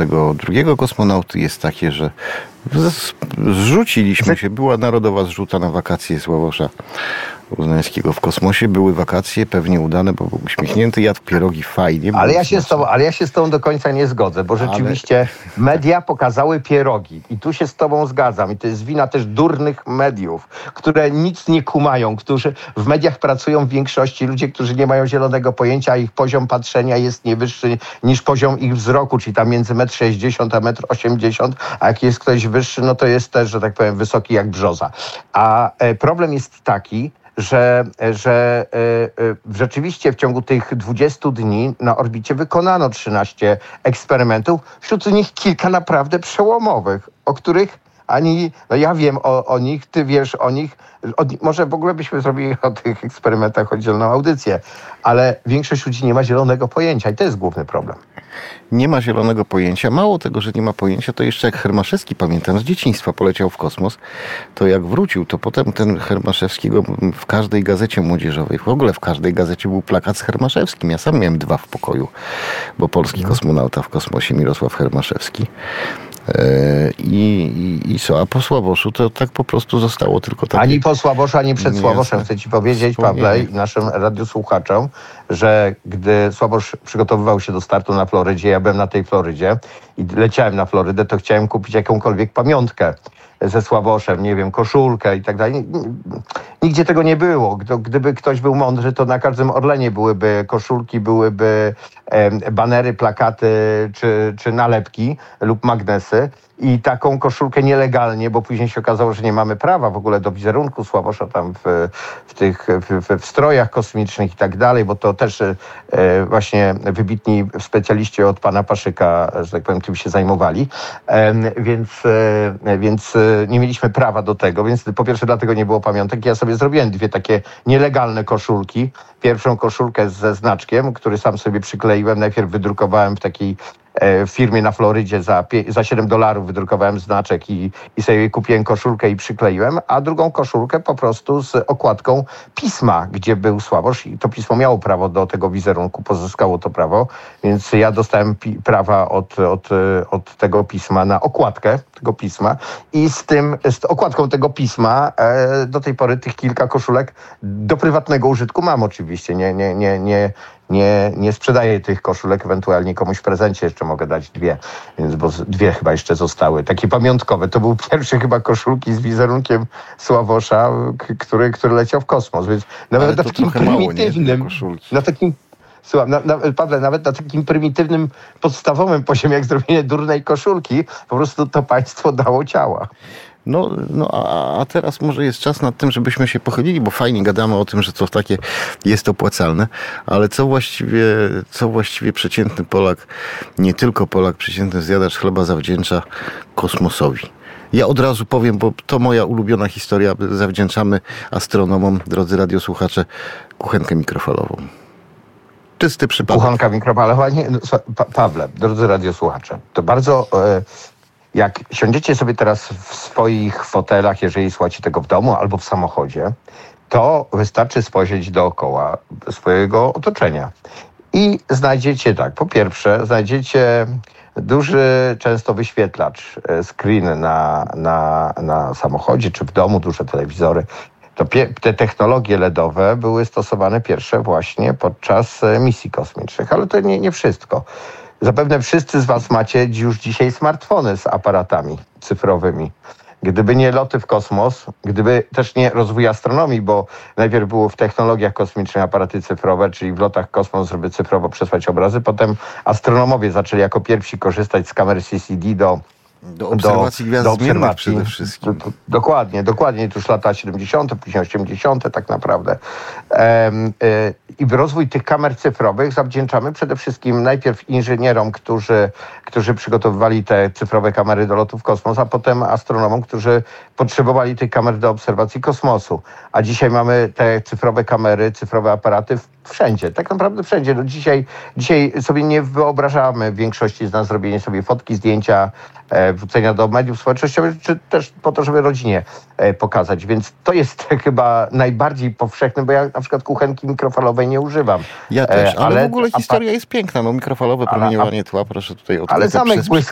naszego drugiego kosmonauty jest takie, że zrzuciliśmy się. Była narodowa zrzuta na wakacje Sławosza Uznańskiego w kosmosie. Były wakacje, pewnie udane, bo był uśmiechnięty, jadł pierogi fajnie. Ale ja się z tobą do końca nie zgodzę, bo rzeczywiście media pokazały pierogi i tu się z tobą zgadzam. I to jest wina też durnych mediów, które nic nie kumają, którzy w mediach pracują w większości ludzie, którzy nie mają zielonego pojęcia, a ich poziom patrzenia jest nie wyższy niż poziom ich wzroku, czyli tam między 1,60 m a 1,80 m, a jak jest ktoś wyższy, no to jest też, że tak powiem, wysoki jak brzoza. A problem jest taki, że rzeczywiście w ciągu tych 20 dni na orbicie wykonano 13 eksperymentów, wśród nich kilka naprawdę przełomowych, o których ja wiem o nich, ty wiesz o nich. Może w ogóle byśmy zrobili o tych eksperymentach oddzielną audycję, ale większość ludzi nie ma zielonego pojęcia i to jest główny problem. Nie ma zielonego pojęcia. Mało tego, że nie ma pojęcia, to jeszcze jak Hermaszewski, pamiętam, z dzieciństwa poleciał w kosmos, to jak wrócił, to potem ten Hermaszewskiego w każdej gazecie młodzieżowej, w ogóle w każdej gazecie był plakat z Hermaszewskim. Ja sam miałem 2 w pokoju, bo polski kosmonauta w kosmosie Mirosław Hermaszewski. A po Sławoszu to tak po prostu zostało tylko takie... Ani po Sławoszu, ani przed Sławoszem. Chcę ci powiedzieć, Pawle, i naszym radiosłuchaczom, że gdy Sławosz przygotowywał się do startu na Florydzie, ja byłem na tej Florydzie i leciałem na Florydę, to chciałem kupić jakąkolwiek pamiątkę ze Sławoszem, nie wiem, koszulkę i tak dalej. Nigdzie tego nie było. Gdyby ktoś był mądry, to na każdym Orlenie byłyby koszulki, byłyby banery, plakaty czy nalepki lub magnesy. I taką koszulkę nielegalnie, bo później się okazało, że nie mamy prawa w ogóle do wizerunku Sławosza tam w strojach kosmicznych i tak dalej, bo to też właśnie wybitni specjaliści od pana Paszyka, że tak powiem, tym się zajmowali. Więc nie mieliśmy prawa do tego, więc po pierwsze dlatego nie było pamiątek. Ja sobie zrobiłem 2 takie nielegalne koszulki. Pierwszą koszulkę ze znaczkiem, który sam sobie przykleiłem. Najpierw wydrukowałem w takiej firmie na Florydzie za $7 wydrukowałem znaczek i sobie kupiłem koszulkę i przykleiłem, a drugą koszulkę po prostu z okładką pisma, gdzie był Sławosz i to pismo miało prawo do tego wizerunku, pozyskało to prawo, więc ja dostałem prawa od tego pisma na okładkę tego pisma i z okładką tego pisma do tej pory tych kilka koszulek do prywatnego użytku mam oczywiście, nie sprzedaję tych koszulek, ewentualnie komuś w prezencie jeszcze mogę dać 2, więc bo 2 chyba jeszcze zostały. Takie pamiątkowe. To był pierwszy chyba koszulki z wizerunkiem Sławosza, który leciał w kosmos, więc nawet na takim prymitywnym, Pawle, nawet na takim prymitywnym, podstawowym poziomie, jak zrobienie durnej koszulki, po prostu to państwo dało ciała. A teraz może jest czas nad tym, żebyśmy się pochylili, bo fajnie gadamy o tym, że to takie jest opłacalne, ale co właściwie przeciętny Polak, nie tylko Polak, przeciętny zjadacz chleba zawdzięcza kosmosowi? Ja od razu powiem, bo to moja ulubiona historia, zawdzięczamy astronomom, drodzy radiosłuchacze, kuchenkę mikrofalową. Czysty przypadek. Kuchenka mikrofalowa, Pawle, drodzy radiosłuchacze, to bardzo... Jak siądziecie sobie teraz w swoich fotelach, jeżeli słuchacie tego w domu albo w samochodzie, to wystarczy spojrzeć dookoła swojego otoczenia. I znajdziecie tak, po pierwsze, znajdziecie duży, często wyświetlacz, screen na samochodzie czy w domu, duże telewizory. Te technologie LEDowe były stosowane pierwsze właśnie podczas misji kosmicznych, ale to nie wszystko. Zapewne wszyscy z was macie już dzisiaj smartfony z aparatami cyfrowymi. Gdyby nie loty w kosmos, gdyby też nie rozwój astronomii, bo najpierw było w technologiach kosmicznych aparaty cyfrowe, czyli w lotach w kosmos, żeby cyfrowo przesłać obrazy, potem astronomowie zaczęli jako pierwsi korzystać z kamer CCD do obserwacji gwiazd zmiennych przede wszystkim. Dokładnie. To już lata 70., później 80. tak naprawdę. I rozwój tych kamer cyfrowych zawdzięczamy przede wszystkim najpierw inżynierom, którzy przygotowywali te cyfrowe kamery do lotu w kosmos, a potem astronomom, którzy potrzebowali tych kamer do obserwacji kosmosu. A dzisiaj mamy te cyfrowe kamery, cyfrowe aparaty wszędzie, tak naprawdę wszędzie. No dzisiaj sobie nie wyobrażamy, większości z nas, zrobienie sobie fotki, zdjęcia, wrzucenia do mediów społecznościowych, czy też po to, żeby rodzinie pokazać. Więc to jest chyba najbardziej powszechne, bo ja na przykład kuchenki mikrofalowej nie używam. Ja też, ale w ogóle historia jest piękna. Mikrofalowe promieniowanie tła, proszę tutaj odkryć. Ale zamek